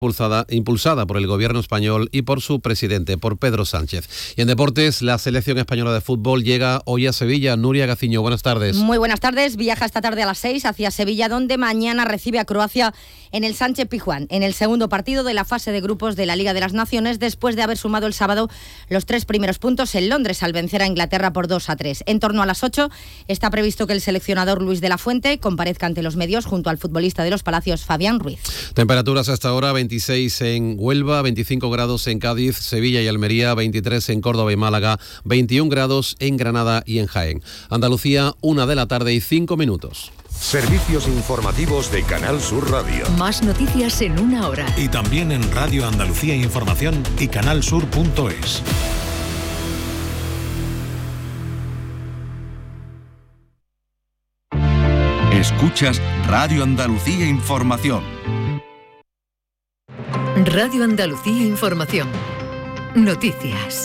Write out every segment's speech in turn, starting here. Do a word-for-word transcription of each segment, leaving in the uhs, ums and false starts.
Impulsada, impulsada por el gobierno español y por su presidente, por Pedro Sánchez. Y en deportes, la selección española de fútbol llega hoy a Sevilla. Nuria Gaciño, buenas tardes. Muy buenas tardes. Viaja esta tarde a las seis hacia Sevilla, donde mañana recibe a Croacia en el Sánchez Pizjuán, en el segundo partido de la fase de grupos de la Liga de las Naciones, después de haber sumado el sábado los tres primeros puntos en Londres al vencer a Inglaterra por dos a tres. En torno a las ocho está previsto que el seleccionador Luis de la Fuente comparezca ante los medios junto al futbolista de los Palacios, Fabián Ruiz. Temperaturas hasta ahora: veintiséis en Huelva, veinticinco grados en Cádiz, Sevilla y Almería, veintitrés en Córdoba y Málaga, veintiún grados en Granada y en Jaén. Andalucía, una de la tarde y cinco minutos. Servicios informativos de Canal Sur Radio. Más noticias en una hora. Y también en Radio Andalucía Información y canalsur punto es. Escuchas Radio Andalucía Información. Radio Andalucía Información. Noticias.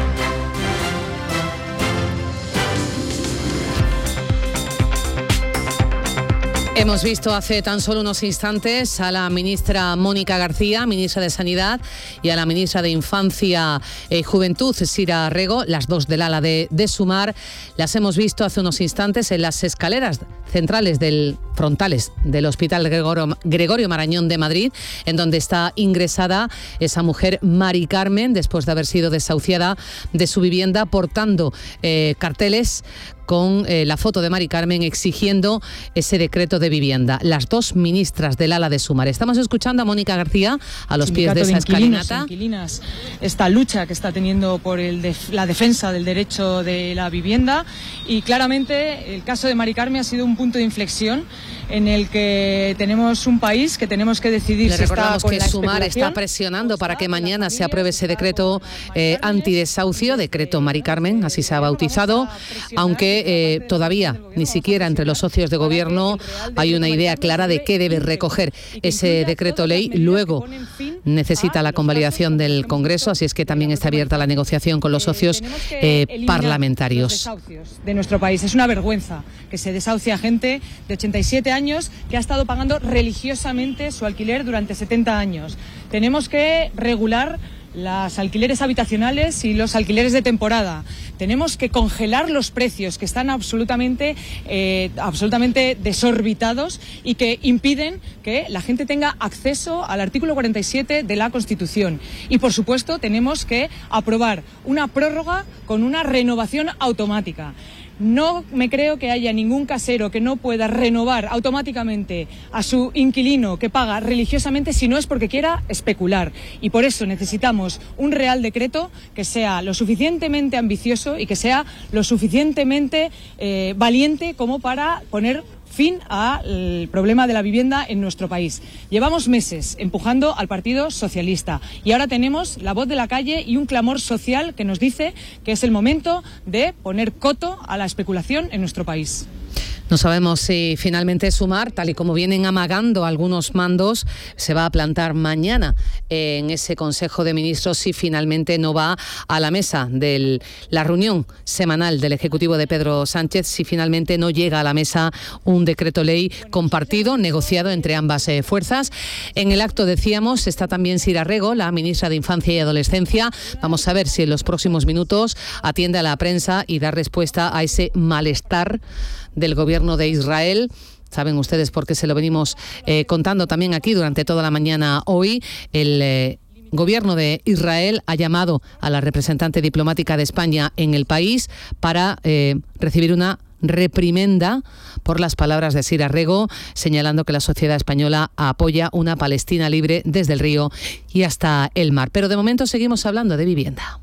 Hemos visto hace tan solo unos instantes a la ministra Mónica García, ministra de Sanidad, y a la ministra de Infancia y Juventud, Sira Rego, las dos del ala de, de Sumar. Las hemos visto hace unos instantes en las escaleras centrales del frontales del Hospital Gregorio, Gregorio Marañón de Madrid, en donde está ingresada esa mujer, Mari Carmen, después de haber sido desahuciada de su vivienda, portando eh, carteles con eh, la foto de Mari Carmen exigiendo ese decreto de vivienda. Las dos ministras del ala de Sumar. Estamos escuchando a Mónica García a los pies de esa escalinata. Inquilinas, esta lucha que está teniendo por el def- la defensa del derecho de la vivienda, y claramente el caso de Mari Carmen ha sido un punto de inflexión en el que tenemos un país que tenemos que decidir Le si recordamos está con que la Sumar está presionando para que mañana se apruebe ese decreto eh, antidesahucio, decreto Mari Carmen, así se ha bautizado, aunque eh, todavía ni siquiera entre los socios de gobierno hay una idea clara de qué debe recoger ese decreto ley. Luego necesita la convalidación del Congreso, así es que también está abierta la negociación con los socios eh, parlamentarios. De nuestro país es una vergüenza que se desahucie a gente de ochenta y siete años que ha estado pagando religiosamente su alquiler durante setenta años. Tenemos que regular los alquileres habitacionales y los alquileres de temporada. Tenemos que congelar los precios que están absolutamente, eh, absolutamente desorbitados y que impiden que la gente tenga acceso al artículo cuarenta y siete de la Constitución. Y, por supuesto, tenemos que aprobar una prórroga con una renovación automática. No me creo que haya ningún casero que no pueda renovar automáticamente a su inquilino que paga religiosamente si no es porque quiera especular. Y por eso necesitamos un Real Decreto que sea lo suficientemente ambicioso y que sea lo suficientemente eh, valiente como para poner fin al problema de la vivienda en nuestro país. Llevamos meses empujando al Partido Socialista y ahora tenemos la voz de la calle y un clamor social que nos dice que es el momento de poner coto a la especulación en nuestro país. No sabemos si finalmente Sumar, tal y como vienen amagando algunos mandos, se va a plantar mañana en ese Consejo de Ministros, si finalmente no va a la mesa de la reunión semanal del Ejecutivo de Pedro Sánchez, si finalmente no llega a la mesa un decreto ley compartido, negociado entre ambas eh, fuerzas. En el acto, decíamos, está también Sira Rego, la ministra de Infancia y Adolescencia. Vamos a ver si en los próximos minutos atiende a la prensa y da respuesta a ese malestar del gobierno de Israel. Saben ustedes por qué se lo venimos eh, contando también aquí durante toda la mañana hoy. El eh, gobierno de Israel ha llamado a la representante diplomática de España en el país para eh, recibir una reprimenda por las palabras de Sira Rego, señalando que la sociedad española apoya una Palestina libre desde el río y hasta el mar. Pero de momento seguimos hablando de vivienda.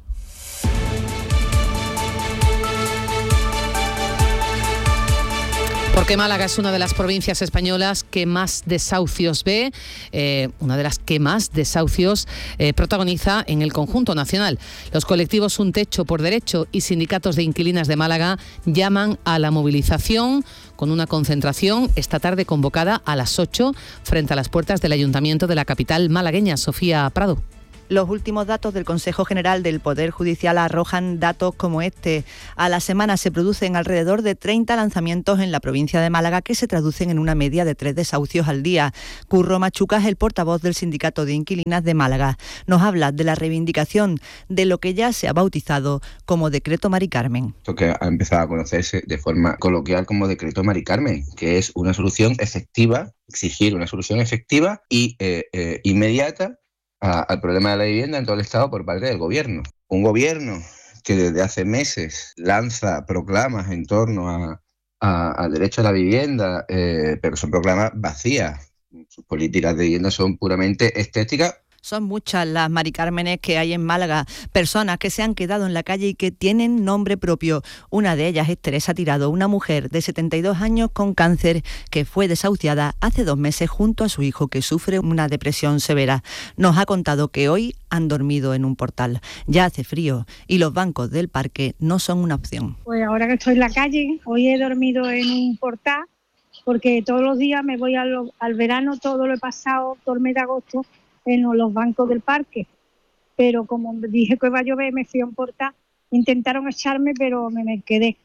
Porque Málaga es una de las provincias españolas que más desahucios ve, eh, una de las que más desahucios eh, protagoniza en el conjunto nacional. Los colectivos Un Techo por Derecho y sindicatos de inquilinas de Málaga llaman a la movilización con una concentración esta tarde convocada a las ocho frente a las puertas del Ayuntamiento de la capital malagueña. Sofía Prado. Los últimos datos del Consejo General del Poder Judicial arrojan datos como este. A la semana se producen alrededor de treinta lanzamientos en la provincia de Málaga, que se traducen en una media de tres desahucios al día. Curro Machuca es el portavoz del Sindicato de Inquilinas de Málaga. Nos habla de la reivindicación de lo que ya se ha bautizado como Decreto Mari Carmen. Esto que ha empezado a conocerse de forma coloquial como Decreto Mari Carmen, que es una solución efectiva, exigir una solución efectiva y eh, eh, inmediata a, al problema de la vivienda en todo el Estado por parte del Gobierno. Un Gobierno que desde hace meses lanza proclamas en torno a, a, al derecho a la vivienda, eh, pero son proclamas vacías. Sus políticas de vivienda son puramente estéticas. Son muchas las Mari Cármenes que hay en Málaga, personas que se han quedado en la calle y que tienen nombre propio. Una de ellas es Teresa Tirado, una mujer de setenta y dos años con cáncer que fue desahuciada hace dos meses junto a su hijo, que sufre una depresión severa. Nos ha contado que hoy han dormido en un portal. Ya hace frío y los bancos del parque no son una opción. Pues ahora que estoy en la calle, hoy he dormido en un portal porque todos los días me voy al, al verano, todo lo he pasado, todo el mes de agosto, en los bancos del parque, pero como dije que iba a llover, me fui a un portal, intentaron echarme, pero me, me quedé.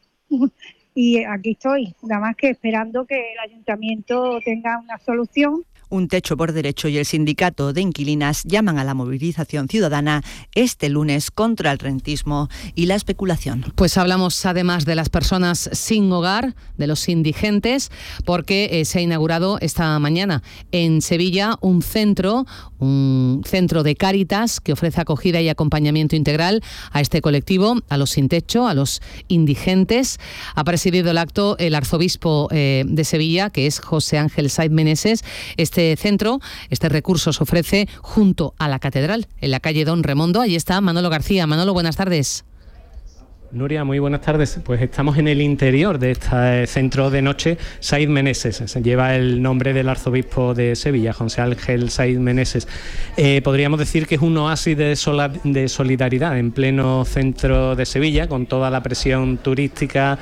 Y aquí estoy, nada más que esperando que el ayuntamiento tenga una solución. Un techo por derecho y el sindicato de inquilinas llaman a la movilización ciudadana este lunes contra el rentismo y la especulación. Pues hablamos además de las personas sin hogar, de los indigentes, porque eh, se ha inaugurado esta mañana en Sevilla un centro, un centro de Cáritas que ofrece acogida y acompañamiento integral a este colectivo, a los sin techo, a los indigentes. Ha presidido el acto el arzobispo eh, de Sevilla, que es José Ángel Saiz Meneses. Este Este centro, este recurso se ofrece junto a la catedral, en la calle Don Remondo. Allí está Manolo García. Manolo, buenas tardes. Nuria, muy buenas tardes. Pues estamos en el interior de este centro de noche Saiz Meneses. Se lleva el nombre del arzobispo de Sevilla, José Ángel Saiz Meneses. Eh, podríamos decir que es un oasis de, sola, de solidaridad en pleno centro de Sevilla, con toda la presión turística,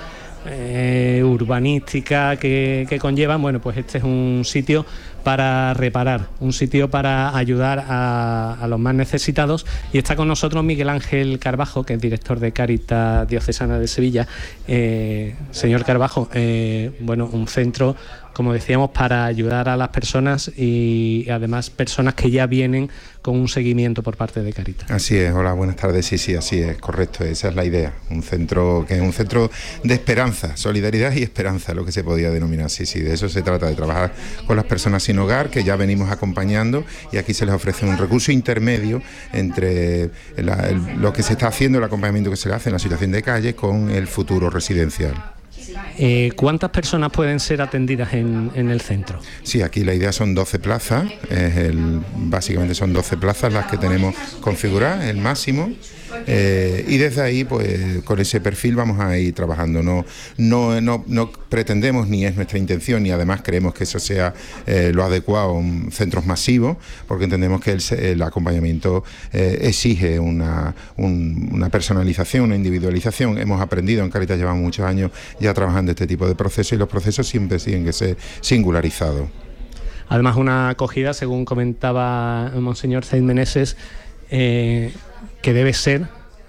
Eh, urbanística que, que conllevan. Bueno, pues este es un sitio para reparar, un sitio para ayudar a, a los más necesitados, y está con nosotros Miguel Ángel Carbajo, que es director de Cáritas Diocesana de Sevilla. Eh, señor Carbajo, eh, bueno, un centro, como decíamos, para ayudar a las personas y además personas que ya vienen con un seguimiento por parte de Cáritas. Así es, hola, buenas tardes, sí, sí, así es, correcto, esa es la idea, un centro que es un centro de esperanza, solidaridad y esperanza, lo que se podía denominar, sí, sí, de eso se trata, de trabajar con las personas sin hogar, que ya venimos acompañando, y aquí se les ofrece un recurso intermedio entre la, el, lo que se está haciendo, el acompañamiento que se le hace en la situación de calle con el futuro residencial. Eh, ¿Cuántas personas pueden ser atendidas en, en el centro? Sí, aquí la idea son doce plazas, es el, básicamente son doce plazas las que tenemos configuradas, el máximo, eh, y desde ahí, pues con ese perfil vamos a ir trabajando. No, no, no, no pretendemos, ni es nuestra intención, ni además creemos que eso sea eh, lo adecuado, un centros masivos, porque entendemos que el, el acompañamiento eh, exige una, un, una personalización, una individualización. Hemos aprendido, en Cáritas llevamos muchos años ya trabajando este tipo de procesos, y los procesos siempre tienen que ser singularizados. Además, una acogida, según comentaba Monseñor Saiz Meneses, eh, que debe ser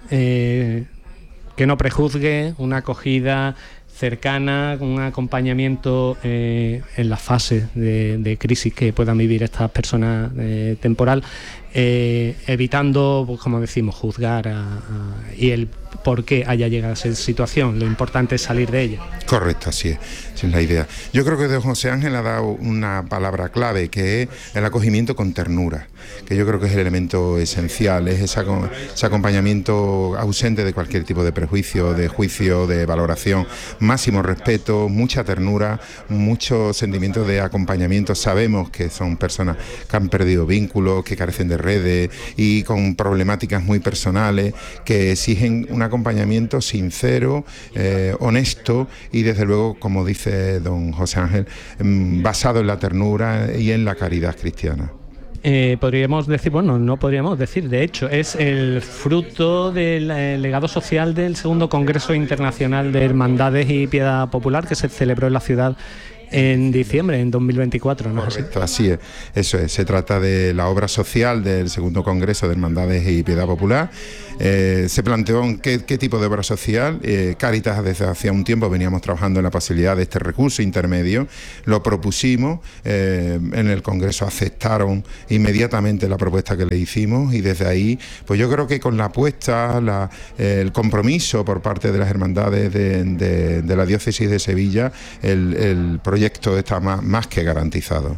eh, que no prejuzgue, una acogida cercana, con un acompañamiento eh, en las fases de, de crisis que puedan vivir estas personas eh, temporal, eh, evitando, pues, como decimos, juzgar a, a, y el por qué haya llegado a esa situación. Lo importante es salir de ella. Correcto, así es, esa es la idea. Yo creo que don José Ángel ha dado una palabra clave, que es el acogimiento con ternura, que yo creo que es el elemento esencial, es ese, ese acompañamiento ausente de cualquier tipo de prejuicio, de juicio, de valoración, máximo respeto, mucha ternura, mucho sentimiento de acompañamiento. Sabemos que son personas que han perdido vínculos, que carecen de redes y con problemáticas muy personales, que exigen un acompañamiento sincero, eh, honesto y desde luego, como dice don José Ángel, basado en la ternura y en la caridad cristiana. Eh, podríamos decir, bueno, no podríamos decir, de hecho, es el fruto del eh, legado social del segundo Congreso Internacional de Hermandades y Piedad Popular, que se celebró en la ciudad en diciembre, en dos mil veinticuatro, ¿no? Correcto, así es. Eso es. Se trata de la obra social del segundo Congreso de Hermandades y Piedad Popular. Eh, se planteó qué, qué tipo de obra social. Eh, Cáritas desde hacía un tiempo veníamos trabajando en la posibilidad de este recurso intermedio. Lo propusimos, eh, en el Congreso aceptaron inmediatamente la propuesta que le hicimos y desde ahí, pues yo creo que con la apuesta, la, eh, el compromiso por parte de las hermandades de, de, de la diócesis de Sevilla, el, el proyecto está más, más que garantizado.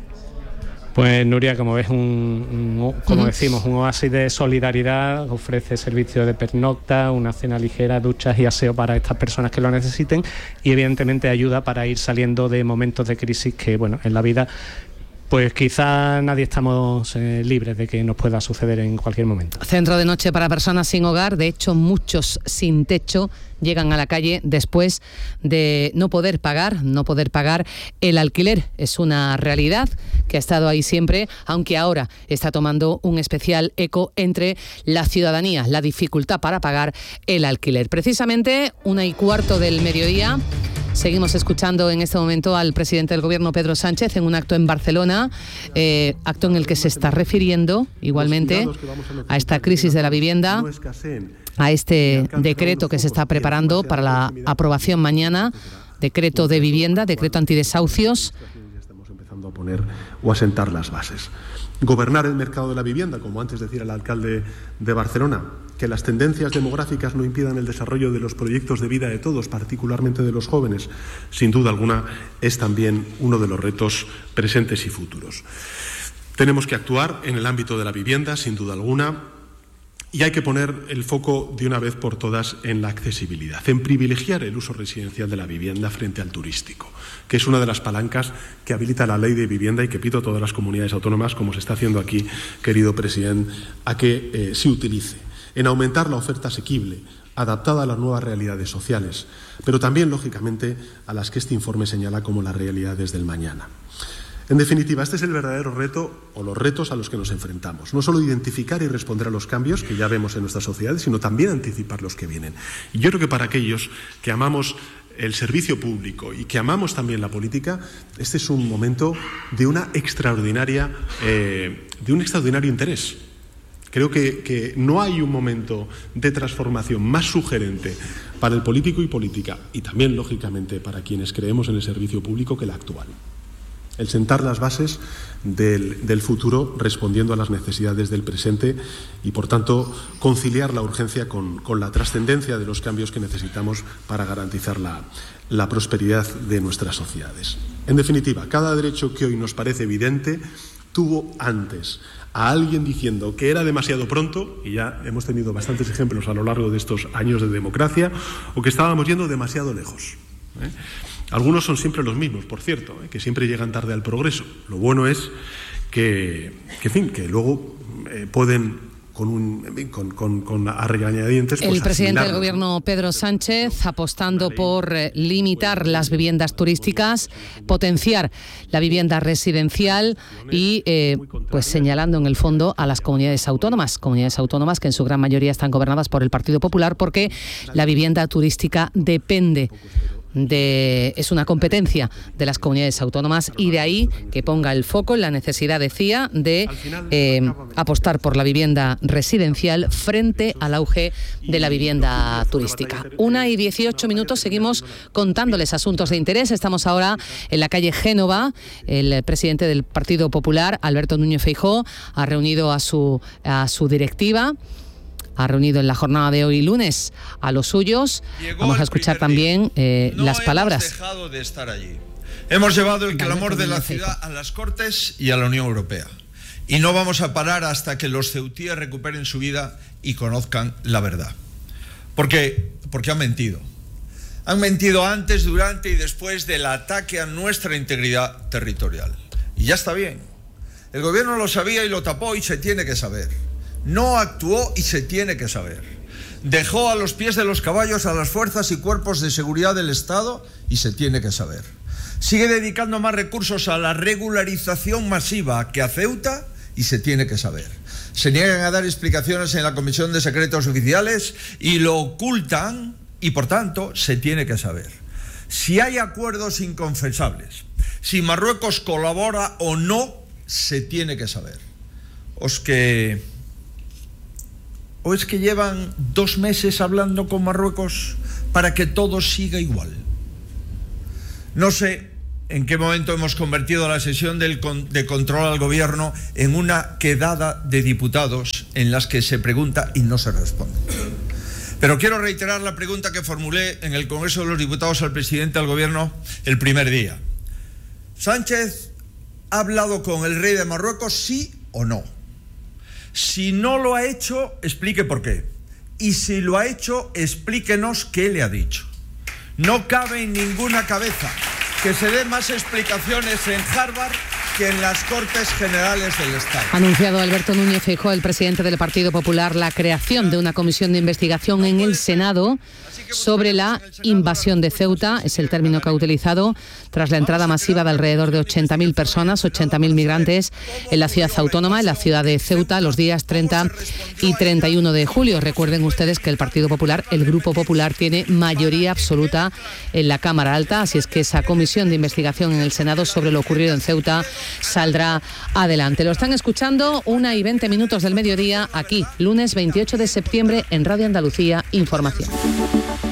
Pues Nuria, como ves, un, un, como decimos, un oasis de solidaridad, ofrece servicios de pernocta, una cena ligera, duchas y aseo para estas personas que lo necesiten y evidentemente ayuda para ir saliendo de momentos de crisis que, bueno, en la vida pues quizá nadie estamos eh, libres de que nos pueda suceder en cualquier momento. Centro de noche para personas sin hogar, de hecho muchos sin techo llegan a la calle después de no poder pagar, no poder pagar el alquiler. Es una realidad que ha estado ahí siempre, aunque ahora está tomando un especial eco entre la ciudadanía, la dificultad para pagar el alquiler. Precisamente una y cuarto del mediodía. Seguimos escuchando en este momento al presidente del Gobierno, Pedro Sánchez, en un acto en Barcelona, eh, acto en el que se está refiriendo igualmente a esta crisis de la vivienda, a este decreto que se está preparando para la aprobación mañana, decreto de vivienda, decreto antidesahucios. Estamos empezando a poner o a sentar las bases. Gobernar el mercado de la vivienda, como antes decía el alcalde de Barcelona, que las tendencias demográficas no impidan el desarrollo de los proyectos de vida de todos, particularmente de los jóvenes, sin duda alguna, es también uno de los retos presentes y futuros. Tenemos que actuar en el ámbito de la vivienda, sin duda alguna, y hay que poner el foco de una vez por todas en la accesibilidad, en privilegiar el uso residencial de la vivienda frente al turístico, que es una de las palancas que habilita la ley de vivienda y que pido a todas las comunidades autónomas, como se está haciendo aquí, querido presidente, a que eh, se utilice, en aumentar la oferta asequible, adaptada a las nuevas realidades sociales, pero también, lógicamente, a las que este informe señala como las realidades del mañana. En definitiva, este es el verdadero reto o los retos a los que nos enfrentamos. No solo identificar y responder a los cambios que ya vemos en nuestras sociedades, sino también anticipar los que vienen. Y yo creo que para aquellos que amamos el servicio público y que amamos también la política, este es un momento de una extraordinaria, eh, de un extraordinario interés. Creo que, que no hay un momento de transformación más sugerente para el político y política, y también, lógicamente, para quienes creemos en el servicio público, que el actual. El sentar las bases del, del futuro respondiendo a las necesidades del presente y, por tanto, conciliar la urgencia con, con la trascendencia de los cambios que necesitamos para garantizar la, la prosperidad de nuestras sociedades. En definitiva, cada derecho que hoy nos parece evidente tuvo antes a alguien diciendo que era demasiado pronto, y ya hemos tenido bastantes ejemplos a lo largo de estos años de democracia, o que estábamos yendo demasiado lejos. ¿eh? Algunos son siempre los mismos, por cierto, ¿eh? que siempre llegan tarde al progreso. Lo bueno es que, que, en fin, que luego eh, pueden, con, un, con, con, con a regañadientes... Pues, el presidente del Gobierno, Pedro Sánchez, apostando por eh, limitar las viviendas turísticas, potenciar la vivienda residencial y eh, pues señalando en el fondo a las comunidades autónomas, comunidades autónomas que en su gran mayoría están gobernadas por el Partido Popular, porque la vivienda turística depende de, es una competencia de las comunidades autónomas, y de ahí que ponga el foco en la necesidad, decía, de eh, apostar por la vivienda residencial frente al auge de la vivienda turística. Una y dieciocho minutos, seguimos contándoles asuntos de interés. Estamos ahora en la calle Génova. El presidente del Partido Popular, Alberto Núñez Feijóo, ha reunido a su, a su directiva. Ha reunido en la jornada de hoy, lunes, a los suyos. Vamos a escuchar también eh, no las palabras. Hemos dejado de estar allí. Hemos llevado el clamor de la ciudad a las Cortes y a la Unión Europea. Y no vamos a parar hasta que los ceutíes recuperen su vida y conozcan la verdad. ¿Por qué? Porque han mentido. Han mentido antes, durante y después del ataque a nuestra integridad territorial. Y ya está bien. El gobierno lo sabía y lo tapó, y se tiene que saber. No actuó y se tiene que saber. Dejó a los pies de los caballos a las fuerzas y cuerpos de seguridad del Estado, y se tiene que saber. Sigue dedicando más recursos a la regularización masiva que a Ceuta, y se tiene que saber. Se niegan a dar explicaciones en la Comisión de Secretos Oficiales y lo ocultan, y por tanto se tiene que saber. Si hay acuerdos inconfesables, Si Marruecos colabora o no, se tiene que saber. Os que... ¿O es que llevan dos meses hablando con Marruecos para que todo siga igual? No sé en qué momento hemos convertido la sesión del con, de control al gobierno en una quedada de diputados en las que se pregunta y no se responde. Pero quiero reiterar la pregunta que formulé en el Congreso de los Diputados al presidente del gobierno el primer día. ¿Sánchez ha hablado con el rey de Marruecos, sí o no? Si no lo ha hecho, explique por qué. Y si lo ha hecho, explíquenos qué le ha dicho. No cabe en ninguna cabeza que se den más explicaciones en Harvard que en las Cortes Generales del Estado. Ha anunciado Alberto Núñez Feijóo, el presidente del Partido Popular, la creación de una comisión de investigación en el Senado sobre la invasión de Ceuta, es el término que ha utilizado, tras la entrada masiva de alrededor de ochenta mil personas, ochenta mil migrantes en la ciudad autónoma, en la ciudad de Ceuta, los días treinta y treinta y uno de julio. Recuerden ustedes que el Partido Popular, el Grupo Popular, tiene mayoría absoluta en la Cámara Alta, así es que esa comisión de investigación en el Senado sobre lo ocurrido en Ceuta saldrá adelante. Lo están escuchando, una y veinte minutos del mediodía, aquí, lunes veintiocho de septiembre, en Radio Andalucía Información.